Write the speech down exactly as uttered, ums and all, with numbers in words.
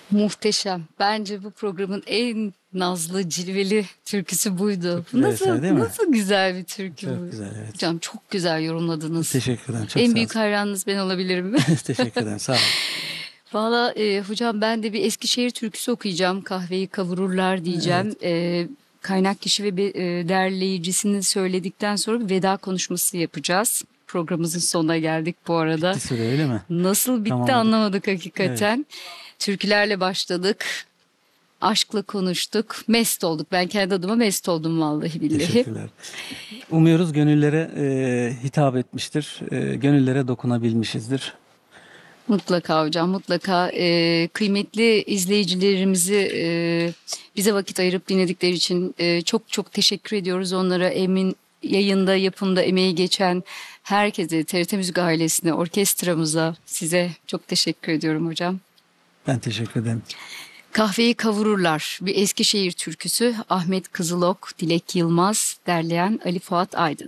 Muhteşem. Bence bu programın en nazlı, cilveli türküsü buydu. Çok Bu güzel eser Nasıl, değil mi? nasıl güzel bir türkü Çok bu. güzel, evet. Hocam çok güzel yorumladınız. Teşekkür ederim. Çok En sağ ol. büyük hayranınız ben olabilirim mi? Teşekkür ederim. Sağ ol. Valla e, hocam ben de bir Eskişehir türküsü okuyacağım. Kahveyi kavururlar Evet. diyeceğim. E, kaynak kişi ve bir, e, derleyicisini söyledikten sonra bir veda konuşması yapacağız. Programımızın sonuna geldik bu arada. Bitti süre öyle mi? Nasıl bitti Tamamladık. anlamadık Evet. hakikaten. Türkülerle başladık. Aşkla konuştuk. Mest olduk. Ben kendi adıma mest oldum vallahi billahi. Teşekkürler. Umuyoruz gönüllere e, hitap etmiştir. E, gönüllere dokunabilmişizdir. Mutlaka hocam, mutlaka. Ee, kıymetli izleyicilerimizi e, bize vakit ayırıp dinledikleri için e, çok çok teşekkür ediyoruz. Onlara emin yayında, yapımda emeği geçen herkese, T R T Müzik ailesine, orkestramıza, size çok teşekkür ediyorum hocam. Ben teşekkür ederim. Kahveyi kavururlar. Bir Eskişehir türküsü. Ahmet Kızılok, Dilek Yılmaz, derleyen Ali Fuat Aydın.